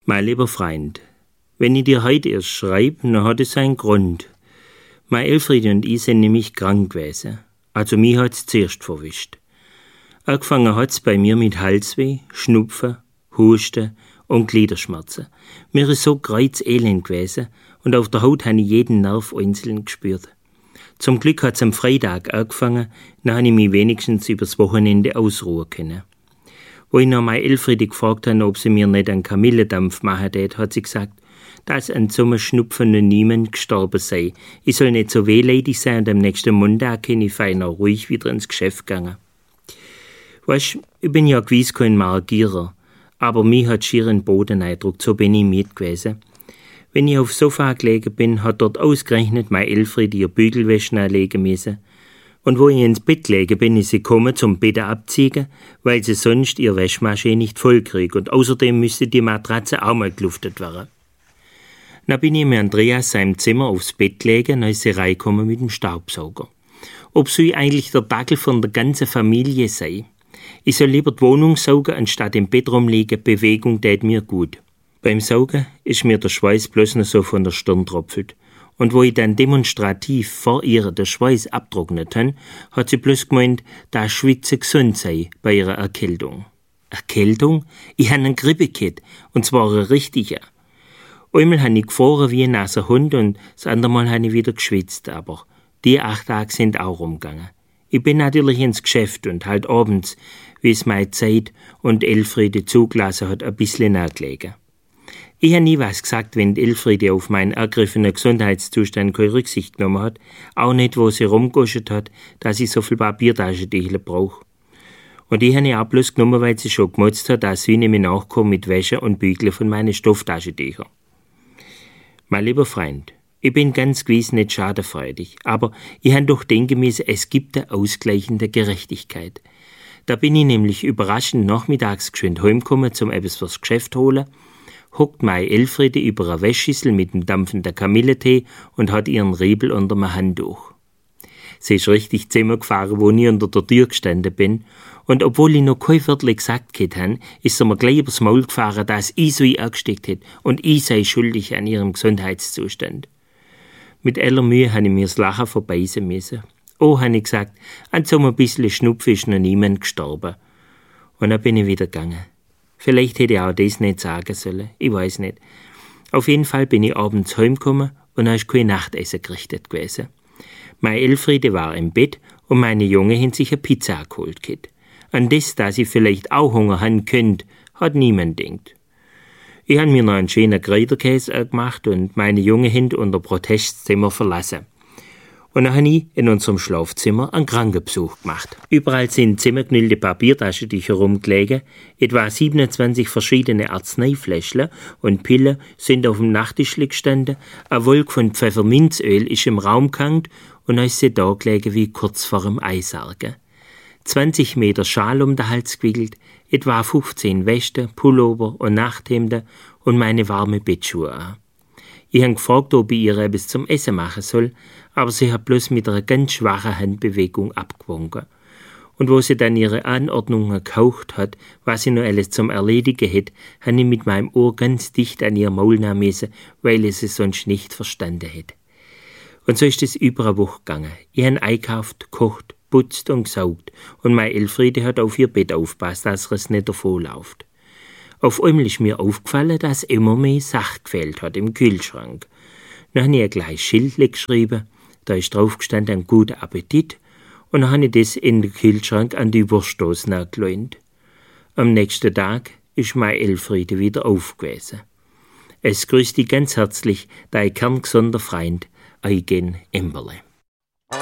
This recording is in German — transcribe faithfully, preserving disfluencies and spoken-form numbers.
Mein lieber Freund, wenn ich dir heute erst schreibe, dann hat es einen Grund. Mein Elfriede und ich sind nämlich krank gewesen. Also mich hat's zuerst verwischt. Angefangen hat's bei mir mit Halsweh, Schnupfen, Husten und Gliederschmerzen. Mir ist so kreuzelend gewesen und auf der Haut habe ich jeden Nerv einzeln gespürt. Zum Glück hat's am Freitag angefangen, dann habe ich mich wenigstens übers Wochenende ausruhen können. Wo ich noch meine Elfriede gefragt habe, ob sie mir nicht einen Kamillendampf machen tät, hat sie gesagt, dass an so einem Schnupfen noch niemand gestorben sei. Ich soll nicht so wehleidig sein und am nächsten Montag kann ich feiner ruhig wieder ins Geschäft gegangen. Weißt, ich bin ja gewiss kein Margierer, aber mich hat schier einen Boden eindruckt, so bin ich mit gewesen. Wenn ich aufs Sofa gelegen bin, hat dort ausgerechnet meine Elfriede ihr Bügelwäsche anlegen müssen. Und wo ich ins Bett gelegen bin, ist sie gekommen zum Bett abziehen, weil sie sonst ihr Wäschmaschine nicht voll kriegt und außerdem müsste die Matratze auch mal geluftet werden. Dann bin ich mit Andreas seinem Zimmer aufs Bett gelegen, dann ist sie reingekommen mit dem Staubsauger. Ob sie eigentlich der Dackel von der ganzen Familie sei. Ich soll lieber die Wohnung saugen, anstatt im Bett rumliegen, Bewegung tät mir gut. Beim Saugen ist mir der Schweiß bloß noch so von der Stirn tropfelt. Und wo ich dann demonstrativ vor ihr den Schweiß abtrocknet han, hat sie bloß gemeint, dass Schwitzen gesund sei bei ihrer Erkältung. Erkältung? Ich han einen Grippe gehabt, und zwar eine richtige. Einmal han ich gefroren wie ein nasser Hund und das andere Mal han ich wieder geschwitzt, aber die acht Tage sind auch rumgegangen. Ich bin natürlich ins Geschäft und halt abends, wie es meine Zeit und Elfriede zugelassen hat, ein bisschen nachgelegen. Ich habe nie was gesagt, wenn Elfriede auf meinen ergriffenen Gesundheitszustand keine Rücksicht genommen hat, auch nicht, wo sie rumgegoschert hat, dass ich so viel Papiertaschentücher brauche. Und ich habe ich auch bloß genommen, weil sie schon gemotzt hat, dass sie nicht mehr nachkommen mit Wäsche und Bügeln von meinen Stofftaschentüchern. Mein lieber Freund, ich bin ganz gewiss nicht schadenfreudig, aber ich habe doch denken müssen, es gibt eine ausgleichende Gerechtigkeit. Da bin ich nämlich überraschend nachmittags geschwind heimgekommen, zum etwas fürs Geschäft holen, hockt meine Elfriede über eine Wäschschüssel mit dem dampfenden Kamillentee und hat ihren Riebel unter dem Handtuch. Sie ist richtig zusammengefahren, wo ich unter der Tür gestanden bin, und obwohl ich noch kein Viertel gesagt habe, ist sie mir gleich übers Maul gefahren, dass ich so angesteckt hätte und ich sei schuldig an ihrem Gesundheitszustand. Mit aller Mühe habe ich mir das Lachen verbeißen müssen. Oh, habe ich gesagt, an so einem bisschen Schnupfen ist noch niemand gestorben. Und dann bin ich wieder gegangen. Vielleicht hätte ich auch das nicht sagen sollen, ich weiß nicht. Auf jeden Fall bin ich abends heimgekommen und dann ist kein Nachtessen gerichtet gewesen. Meine Elfriede war im Bett und meine Junge haben sich eine Pizza geholt gehabt. An das, dass ich vielleicht auch Hunger haben könnte, hat niemand gedacht. Ich habe mir noch einen schönen Kräuterkäse gemacht und meine Junge haben unser Protestzimmer verlassen. Und dann habe ich in unserem Schlafzimmer einen Krankenbesuch gemacht. Überall sind zusammengeknüllte Papiertaschentücher rumgelegen, etwa siebenundzwanzig verschiedene Arzneifläschchen und Pillen sind auf dem Nachttischli gestanden, eine Wolke von Pfefferminzöl ist im Raum gehangen und dann ist sie da gelegen wie kurz vor dem Eisargen. zwanzig Meter Schal um den Hals gewickelt, etwa fünfzehn Westen, Pullover und Nachthemden und meine warme Bettschuhe an. Ich habe gefragt, ob ich ihr etwas zum Essen machen soll, aber sie hat bloß mit einer ganz schwachen Handbewegung abgewunken. Und wo sie dann ihre Anordnungen gehaucht hat, was sie noch alles zum Erledigen hätte, habe ich mit meinem Ohr ganz dicht an ihr Maul nehmen müssen, weil ich es sonst nicht verstanden hätte. Und so ist es über eine Woche gegangen. Ich habe eingekauft, gekocht, putzt und gesaugt und meine Elfriede hat auf ihr Bett aufgepasst, dass es nicht davonläuft. Auf einmal ist mir aufgefallen, dass immer mehr Sache gefehlt hat im Kühlschrank. Dann habe ich ein kleines Schild geschrieben, da ist drauf gestanden, guten Appetit, und dann habe ich das in den Kühlschrank an die Wurstdose nachgelehnt. Am nächsten Tag ist meine Elfriede wieder aufgewesen. Es grüßt dich ganz herzlich, dein kerngesunder Freund, Eugen Emberle.